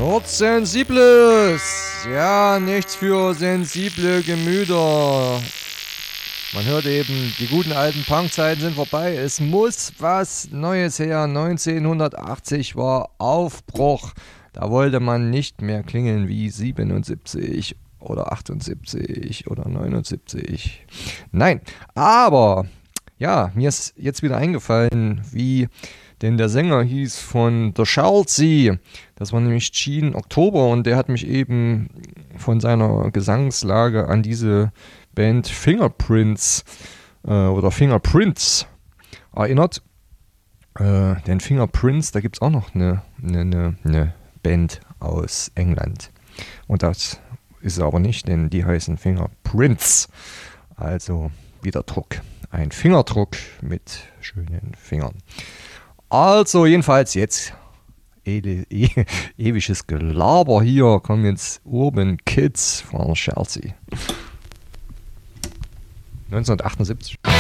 Sensibles. Ja, nichts für sensible Gemüter. Man hört eben, die guten alten Punkzeiten sind vorbei. Es muss was Neues her. 1980 war Aufbruch. Da wollte man nicht mehr klingen wie 77 oder 78 oder 79. Nein, aber ja, mir ist jetzt wieder eingefallen, wie denn der Sänger hieß von The Chelsea. Das war nämlich Gene Oktober und der hat mich eben von seiner Gesangslage an diese Band Fingerprints erinnert. Denn Fingerprints, da gibt es auch noch eine Band aus England. Und das ist es aber nicht, denn die heißen Fingerprints. Also wieder Druck. Ein Fingerdruck mit schönen Fingern. Also jedenfalls jetzt ewiges Gelaber hier. Kommen jetzt Urban Kids von Chelsea. 1978.